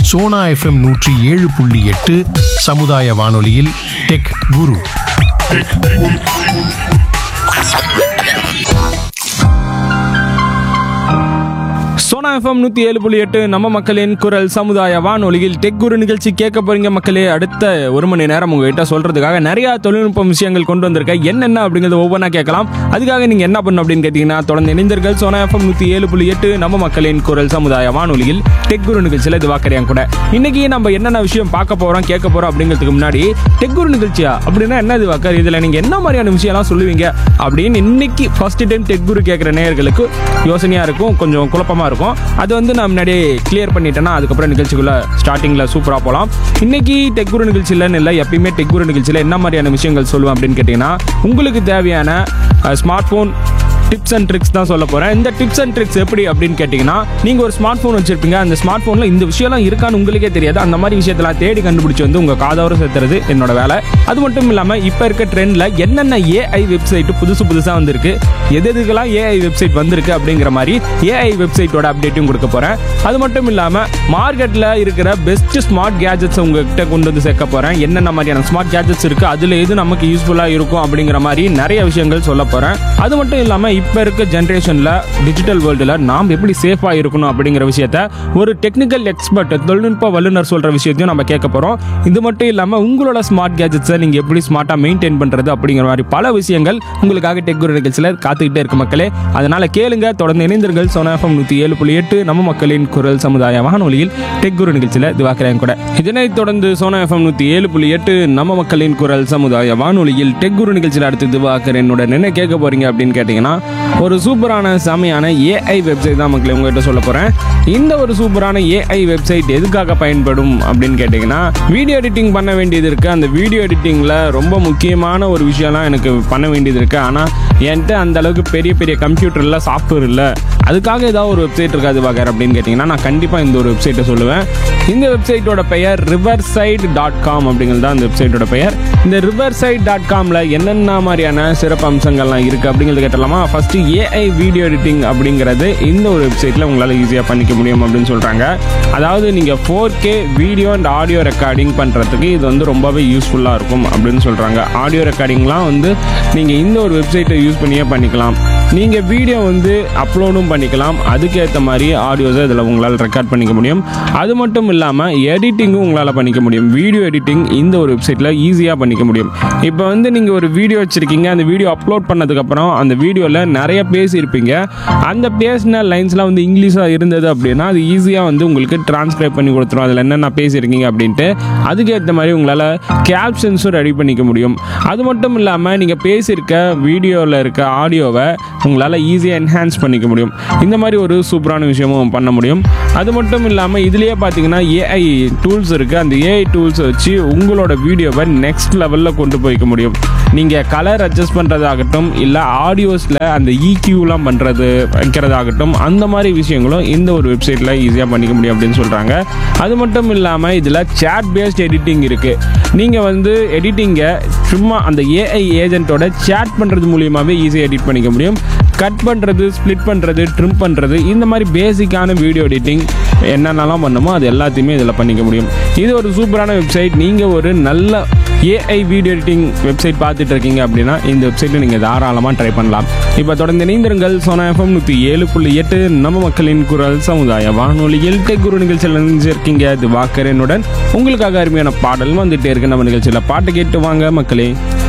Sona FM 107.8 சமுதாய வானொலியில் tech குரு. Sona FM 107.8 நம்ம மக்களின் குரல் சமுதாய வானொலியில் டெக் குரு நிகழ்ச்சி கேட்க போறீங்க மக்களே. அடுத்த ஒரு மணி நேரம் உங்ககிட்ட சொல்றதுக்காக நிறைய தொழில்நுட்ப விஷயங்கள் கொண்டு வந்திருக்கேன். என்னென்ன அப்படிங்கிறத ஒவ்வொன்றா கேட்கலாம். அதுக்காக நீங்க என்ன பண்ணணும் அப்படின்னு கேட்டீங்கன்னா, தொடர்ந்து இணைந்தீர்கள் சோனா எஃப்எம் 107.8 நம்ம மக்களின் குரல் சமுதாய வானொலியில் டெக் குரு நிகழ்ச்சியில் இது வாக்கறியாங்க கூட. இன்னைக்கு நம்ம என்னென்ன விஷயம் பார்க்க போறோம் கேட்க போறோம் அப்படிங்கிறதுக்கு முன்னாடி, டெக் குரு நிகழ்ச்சியா அப்படின்னா என்ன இது வாக்கர், இதுல நீங்க என்ன மாதிரியான விஷயம்லாம் சொல்லுவீங்க அப்படின்னு இன்னைக்கு ஃபர்ஸ்ட் டைம் டெக் குரு கேட்கிற நேயர்களுக்கு யோசனையா இருக்கும், கொஞ்சம் குழப்பமா இருக்கும். அது வந்து நான் முன்னாடியே கிளியர் பண்ணிட்டேன்னா அதுக்கப்புறம் நிகழ்ச்சிக்குள்ள ஸ்டார்டிங்ல சூப்பரா போகலாம். இன்னைக்கு டெக் குரு நிகழ்ச்சியில் இல்லை, எப்பயுமே டெக் குரு நிகழ்ச்சியில் என்ன மாதிரியான விஷயங்கள் சொல்லுவேன் அப்படின்னு கேட்டீங்கன்னா, உங்களுக்கு தேவையான smart phone tips and tricks தான் சொல்ல போகிறேன். இந்த டிப்ஸ் அண்ட் ட்ரிக்ஸ் எப்படி அப்படின்னு கேட்டிங்கன்னா, நீங்கள் ஒரு ஸ்மார்ட் ஃபோன் வச்சுருப்பீங்க, அந்த ஸ்மார்ட் ஃபோனில் இந்த விஷயம்லாம் இருக்கான்னு உங்களுக்கே தெரியாது. அந்த மாதிரி விஷயத்தெல்லாம் தேடி கண்டுபிடிச்சி வந்து உங்கள் காதோர சேர்த்துறது என்னோட வேலை. அது மட்டும் இல்லாமல் இப்போ இருக்க ட்ரெண்டில் என்னென்ன ஏஐ வெப்சைட்டு புதுசாக வந்திருக்கு, எதுக்கெல்லாம் ஏஐ வெப்சைட் வந்திருக்கு அப்படிங்கிற மாதிரி ஏஐ வெப்சைட்டோட அப்டேட்டும் கொடுக்க போகிறேன். அது மட்டும் இல்லாமல் மார்க்கெட்டில் இருக்கிற பெஸ்ட் ஸ்மார்ட் கேஜெட்ஸ் உங்ககிட்ட கொண்டு வந்து சேர்க்க போகிறேன். என்னென்ன மாதிரியான ஸ்மார்ட் கேஜெட்ஸ் இருக்குது, அதில் எது நமக்கு யூஸ்ஃபுல்லாக இருக்கும் அப்படிங்கிற மாதிரி நிறைய விஷயங்கள் சொல்ல போகிறேன். அது மட்டும் இல்லாமல் இப்போ இருக்க ஜென்ரேஷனில் டிஜிட்டல் வேர்ல்டில் நாம் எப்படி சேஃபாக இருக்கணும் அப்படிங்கிற விஷயத்த ஒரு டெக்னிக்கல் எக்ஸ்பர்ட், தொழில்நுட்ப வல்லுநர் சொல்கிற விஷயத்தையும் நம்ம கேட்க போகிறோம். இது மட்டும் இல்லாமல் உங்களோட ஸ்மார்ட் கேஜெட்ஸை நீங்கள் எப்படி ஸ்மார்ட்டாக மெயின்டைன் பண்ணுறது அப்படிங்கிற மாதிரி பல விஷயங்கள் உங்களுக்காக டெக் குரு நிகழ்ச்சியில் காத்துக்கிட்டே இருக்கு மக்களே. அதனால் கேளுங்க, தொடர்ந்து இணைந்தீர்கள் சோனா எஃப்எம் 107.8 நம்ம மக்களின் குரல் சமுதாய வானொலியில் டெக் குரு நிகழ்ச்சியில் இது வாக்குறேன் கூட. இதனைத் தொடர்ந்து சோனா எஃப்எம் 107.8 நம்ம மக்களின் குரல் சமுதாய வானொலியில் டெக் குரு நிகழ்ச்சியில் அடுத்து இது வாக்குறேன் என்ன கேட்க போறீங்க அப்படின்னு கேட்டிங்கன்னா, ஒரு சூப்பரான செமையான ஏஐ வெப்சைட் தான் மக்களே உங்கள்கிட்ட சொல்ல போகிறேன். இந்த ஒரு சூப்பரான ஏஐ வெப்சைட் எதுக்காக பயன்படும் அப்படின்னு கேட்டிங்கன்னா, வீடியோ எடிட்டிங் பண்ண வேண்டியது இருக்குது. அந்த வீடியோ எடிட்டிங்கில் ரொம்ப முக்கியமான ஒரு விஷயம்லாம் எனக்கு பண்ண வேண்டியது இருக்குது. ஆனால் என்கிட்ட அந்த அளவுக்கு பெரிய கம்ப்யூட்டர் இல்லை, சாஃப்ட்வேர் இல்லை. அதுக்காக ஏதாவது ஒரு வெப்சைட் இருக்காது பார்க்குற அப்படின்னு கேட்டிங்கன்னா, நான் கண்டிப்பாக இந்த ஒரு வெப்சைட்டை சொல்லுவேன். இந்த வெப்சைட்டோட பெயர் riverside.com அப்படிங்கிறது தான் அந்த வெப்சைட்டோட பெயர். இந்த riverside.comல என்னென்ன மாதிரியான சிறப்பு அம்சங்கள்லாம் இருக்குது அப்படிங்கிறது கேட்டலாமா. ஃபஸ்ட்டு ஏஐ வீடியோ எடிட்டிங் அப்படிங்கிறது இந்த ஒரு வெப்சைட்டில் உங்களால் ஈஸியாக பண்ணிக்க முடியும் அப்படின்னு சொல்கிறாங்க. அதாவது நீங்கள் 4K video and audio recording பண்ணுறதுக்கு இது வந்து ரொம்பவே யூஸ்ஃபுல்லாக இருக்கும் அப்படின்னு சொல்கிறாங்க. ஆடியோ ரெக்கார்டிங்லாம் வந்து நீங்கள் இந்த ஒரு வெப்சைட்டை யூஸ் பண்ணியே பண்ணிக்கலாம். நீங்கள் வீடியோ வந்து அப்லோடும் பண்ணிக்கலாம், அதுக்கேற்ற மாதிரி ஆடியோஸை இதில் உங்களால் ரெக்கார்ட் பண்ணிக்க முடியும். அது மட்டும் இல்லாமல் எடிட்டிங்கும் உங்களால் பண்ணிக்க முடியும். வீடியோ எடிட்டிங் இந்த ஒரு வெப்சைட்டில் ஈஸியாக பண்ணிக்க முடியும். இப்போ வந்து நீங்கள் ஒரு வீடியோ வச்சுருக்கீங்க, அந்த வீடியோ அப்லோட் பண்ணதுக்கப்புறம் அந்த வீடியோவில் நிறைய பேசியிருப்பீங்க. அந்த பேசின லைன்ஸ்லாம் வந்து இங்கிலீஷாக இருந்தது அப்படின்னா அது ஈஸியாக வந்து உங்களுக்கு டிரான்ஸ்கிரைப் பண்ணி கொடுத்துரும், அதில் என்னென்ன பேசியிருக்கீங்க அப்படின்ட்டு. அதுக்கேற்ற மாதிரி உங்களால் கேப்ஷன்ஸும் ரெடி பண்ணிக்க முடியும். அது மட்டும் இல்லாமல் நீங்கள் பேசியிருக்க வீடியோவில் இருக்க ஆடியோவை உங்களால் ஈஸியாக என்ஹான்ஸ் பண்ணிக்க முடியும். இந்த மாதிரி ஒரு சூப்பரான விஷயமும் பண்ண முடியும். அது மட்டும் இல்லாமல் இதுலேயே பார்த்தீங்கன்னா ஏஐ டூல்ஸ் இருக்குது. அந்த ஏஐ டூல்ஸை வச்சு உங்களோட வீடியோவை நெக்ஸ்ட் லெவலில் கொண்டு போய்க்க முடியும். நீங்கள் கலர் அட்ஜஸ்ட் பண்ணுறதாகட்டும், இல்லை ஆடியோஸில் அந்த EQலாம் பண்ணுறது வைக்கிறதாகட்டும், அந்த மாதிரி விஷயங்களும் இந்த ஒரு வெப்சைட்டில் ஈஸியாக பண்ணிக்க முடியும் அப்படின்னு சொல்கிறாங்க. அது மட்டும் இல்லாமல் இதில் சேட் பேஸ்ட் எடிட்டிங் இருக்குது. நீங்கள் வந்து எடிட்டிங்கை சும்மா அந்த ஏஐ ஏஜென்ட்டோட சேட் பண்ணுறது மூலியமாகவே ஈஸியாக எடிட் பண்ணிக்க முடியும். கட் பண்ணுறது, ஸ்ப்ளிட் பண்ணுறது, ட்ரிம் பண்ணுறது, இந்த மாதிரி பேசிக்கான வீடியோ எடிட்டிங் என்னென்னலாம் பண்ணுமோ அது எல்லாத்தையுமே இதில் பண்ணிக்க முடியும். இது ஒரு சூப்பரான வெப்சைட். நீங்கள் ஒரு நல்ல ஏஐ வீடியோ எடிட்டிங் வெப்சைட் பார்த்துட்டு இருக்கீங்க அப்படின்னா இந்த வெப்சைட்டை நீங்கள் தாராளமாக ட்ரை பண்ணலாம். இப்போ தொடர்ந்து இணைந்திருங்கள் சோனா எஃப்எம் 107.8 நம்ம மக்களின் குரல் சமுதாய வானொலியில் டெக் குரு நிகழ்ச்சியில் நினைச்சிருக்கீங்க. இது வாக்கரனுடன் உங்களுக்காக அருமையான பாடல் வந்துட்டே இருக்கு. நம்ம நிகழ்ச்சியில் பாட்டு கேட்டு வாங்க மக்களே.